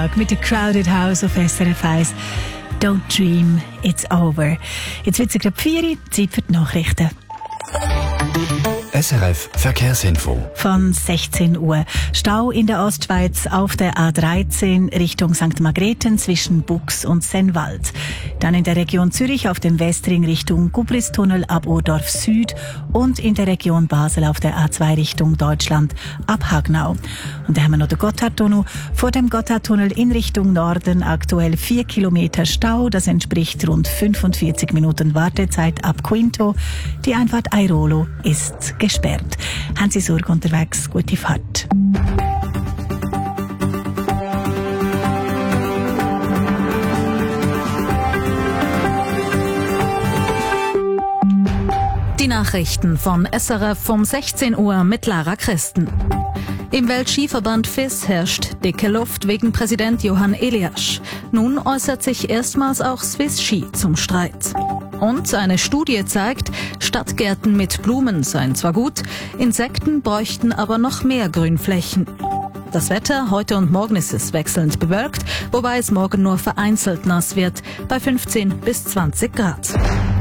Mit der Crowded House auf SRF 1. Don't dream, it's over. Jetzt wird es gerade 4 Uhr, Zeit für die Nachrichten. SRF Verkehrsinfo. Von 16 Uhr. Stau in der Ostschweiz auf der A13 Richtung St. Margrethen zwischen Bux und Sennwald. Dann in der Region Zürich auf dem Westring Richtung Gubristunnel ab Urdorf Süd und in der Region Basel auf der A2 Richtung Deutschland ab Hagnau. Und da haben wir noch den Gotthardtunnel. Vor dem Gotthardtunnel in Richtung Norden aktuell 4 Kilometer Stau. Das entspricht rund 45 Minuten Wartezeit ab Quinto. Die Einfahrt Airolo ist gesperrt. Haben Sie Sorge unterwegs? Gute Fahrt. Die Nachrichten von SRF um 16 Uhr mit Lara Christen. Im Weltskiverband FIS herrscht dicke Luft wegen Präsident Johan Eliasch. Nun äußert sich erstmals auch Swiss Ski zum Streit. Und eine Studie zeigt, Stadtgärten mit Blumen seien zwar gut, Insekten bräuchten aber noch mehr Grünflächen. Das Wetter, heute und morgen ist es wechselnd bewölkt, wobei es morgen nur vereinzelt nass wird, bei 15 bis 20 Grad.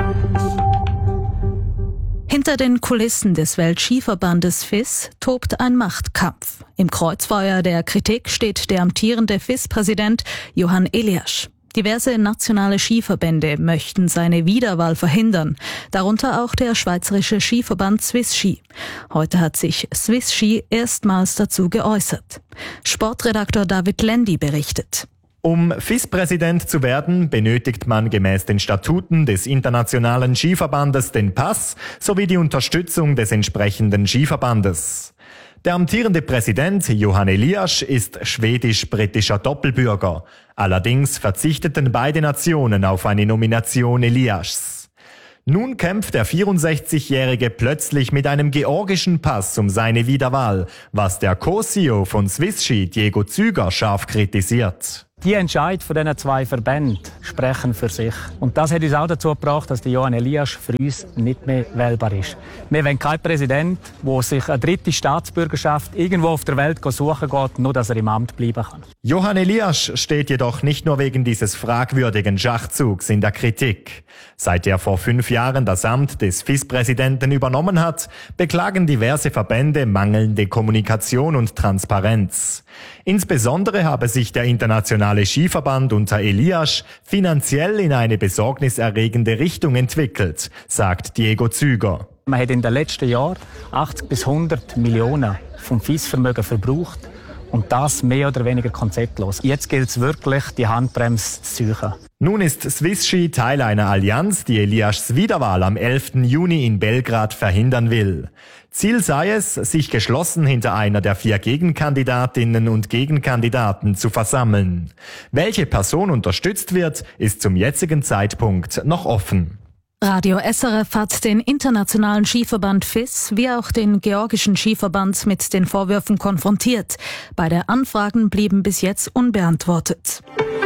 Hinter den Kulissen des Weltskiverbandes FIS tobt ein Machtkampf. Im Kreuzfeuer der Kritik steht der amtierende FIS-Präsident Johan Eliasch. Diverse nationale Skiverbände möchten seine Wiederwahl verhindern, darunter auch der schweizerische Skiverband Swiss Ski. Heute hat sich Swiss Ski erstmals dazu geäußert. Sportredaktor David Lendi berichtet. Um FIS-Präsident zu werden, benötigt man gemäß den Statuten des Internationalen Skiverbandes den Pass sowie die Unterstützung des entsprechenden Skiverbandes. Der amtierende Präsident Johan Eliasch ist schwedisch-britischer Doppelbürger. Allerdings verzichteten beide Nationen auf eine Nomination Eliaschs. Nun kämpft der 64-Jährige plötzlich mit einem georgischen Pass um seine Wiederwahl, was der Co-CEO von Swiss Ski, Diego Züger, scharf kritisiert. Die Entscheidungen von diesen 2 Verbänden sprechen für sich. Und das hat uns auch dazu gebracht, dass der Johan Eliasch für uns nicht mehr wählbar ist. Wir wollen keinen Präsident, der sich eine dritte Staatsbürgerschaft irgendwo auf der Welt suchen geht, nur dass er im Amt bleiben kann. Johan Eliasch steht jedoch nicht nur wegen dieses fragwürdigen Schachzugs in der Kritik. Seit er vor 5 Jahren das Amt des FIS-Präsidenten übernommen hat, beklagen diverse Verbände mangelnde Kommunikation und Transparenz. Insbesondere habe sich der internationale Skiverband unter Eliasch finanziell in eine besorgniserregende Richtung entwickelt, sagt Diego Züger. Man hat in den letzten Jahren 80 bis 100 Millionen vom FIS-Vermögen verbraucht und das mehr oder weniger konzeptlos. Jetzt gilt es wirklich, die Handbremse zu ziehen. Nun ist Swiss Ski Teil einer Allianz, die Eliaschs Wiederwahl am 11. Juni in Belgrad verhindern will. Ziel sei es, sich geschlossen hinter einer der 4 Gegenkandidatinnen und Gegenkandidaten zu versammeln. Welche Person unterstützt wird, ist zum jetzigen Zeitpunkt noch offen. Radio SRF hat den internationalen Skiverband FIS wie auch den georgischen Skiverband mit den Vorwürfen konfrontiert. Beide Anfragen blieben bis jetzt unbeantwortet.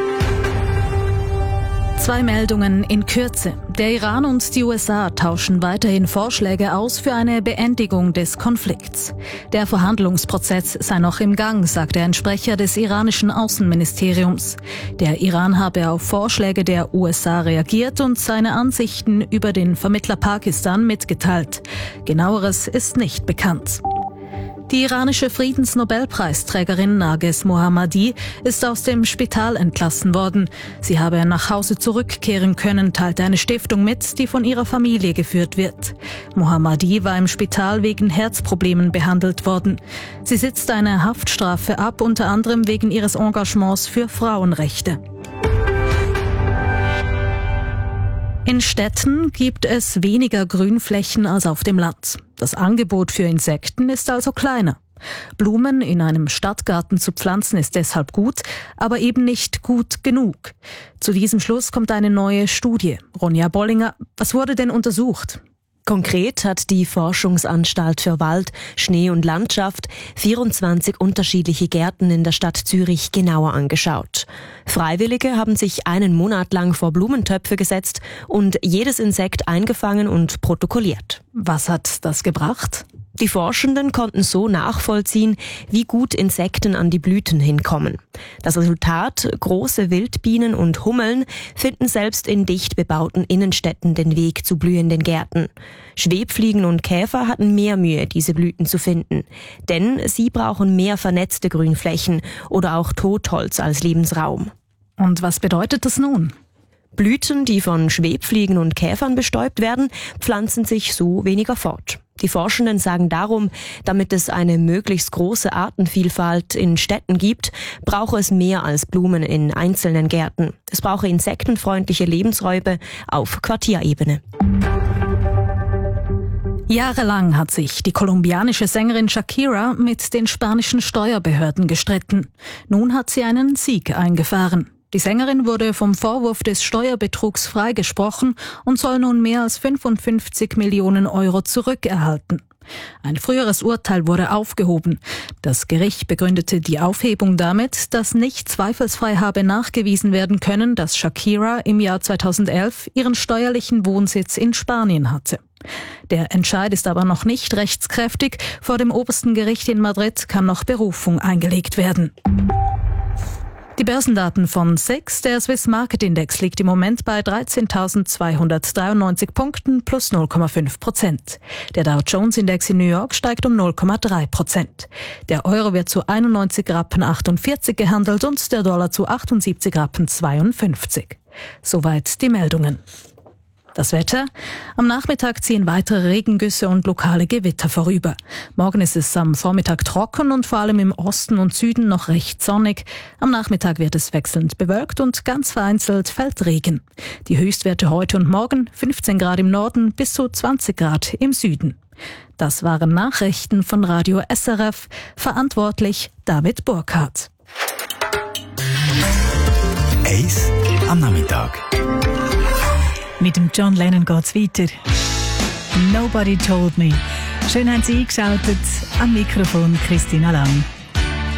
2 Meldungen in Kürze. Der Iran und die USA tauschen weiterhin Vorschläge aus für eine Beendigung des Konflikts. Der Verhandlungsprozess sei noch im Gang, sagte ein Sprecher des iranischen Außenministeriums. Der Iran habe auf Vorschläge der USA reagiert und seine Ansichten über den Vermittler Pakistan mitgeteilt. Genaueres ist nicht bekannt. Die iranische Friedensnobelpreisträgerin Narges Mohammadi ist aus dem Spital entlassen worden. Sie habe nach Hause zurückkehren können, teilte eine Stiftung mit, die von ihrer Familie geführt wird. Mohammadi war im Spital wegen Herzproblemen behandelt worden. Sie sitzt eine Haftstrafe ab, unter anderem wegen ihres Engagements für Frauenrechte. In Städten gibt es weniger Grünflächen als auf dem Land. Das Angebot für Insekten ist also kleiner. Blumen in einem Stadtgarten zu pflanzen ist deshalb gut, aber eben nicht gut genug. Zu diesem Schluss kommt eine neue Studie. Ronja Bollinger, was wurde denn untersucht? Konkret hat die Forschungsanstalt für Wald, Schnee und Landschaft 24 unterschiedliche Gärten in der Stadt Zürich genauer angeschaut. Freiwillige haben sich einen Monat lang vor Blumentöpfe gesetzt und jedes Insekt eingefangen und protokolliert. Was hat das gebracht? Die Forschenden konnten so nachvollziehen, wie gut Insekten an die Blüten hinkommen. Das Resultat: große Wildbienen und Hummeln finden selbst in dicht bebauten Innenstädten den Weg zu blühenden Gärten. Schwebfliegen und Käfer hatten mehr Mühe, diese Blüten zu finden. Denn sie brauchen mehr vernetzte Grünflächen oder auch Totholz als Lebensraum. Und was bedeutet das nun? Blüten, die von Schwebfliegen und Käfern bestäubt werden, pflanzen sich so weniger fort. Die Forschenden sagen darum, damit es eine möglichst große Artenvielfalt in Städten gibt, brauche es mehr als Blumen in einzelnen Gärten. Es brauche insektenfreundliche Lebensräume auf Quartierebene. Jahrelang hat sich die kolumbianische Sängerin Shakira mit den spanischen Steuerbehörden gestritten. Nun hat sie einen Sieg eingefahren. Die Sängerin wurde vom Vorwurf des Steuerbetrugs freigesprochen und soll nun mehr als 55 Millionen Euro zurückerhalten. Ein früheres Urteil wurde aufgehoben. Das Gericht begründete die Aufhebung damit, dass nicht zweifelsfrei habe nachgewiesen werden können, dass Shakira im Jahr 2011 ihren steuerlichen Wohnsitz in Spanien hatte. Der Entscheid ist aber noch nicht rechtskräftig. Vor dem obersten Gericht in Madrid kann noch Berufung eingelegt werden. Die Börsendaten von SIX, der Swiss Market Index, liegt im Moment bei 13.293 Punkten plus 0,5%. Der Dow Jones Index in New York steigt um 0,3%. Der Euro wird zu 91,48 Rappen gehandelt und der Dollar zu 78,52 Rappen. Soweit die Meldungen. Das Wetter: Am Nachmittag ziehen weitere Regengüsse und lokale Gewitter vorüber. Morgen ist es am Vormittag trocken und vor allem im Osten und Süden noch recht sonnig. Am Nachmittag wird es wechselnd bewölkt und ganz vereinzelt fällt Regen. Die Höchstwerte heute und morgen: 15 Grad im Norden bis zu 20 Grad im Süden. Das waren Nachrichten von Radio SRF. Verantwortlich David Burkhardt. Eis am Nachmittag. Mit dem John Lennon geht's weiter. Nobody told me. Schön haben Sie eingeschaltet. Am Mikrofon Christina Lang.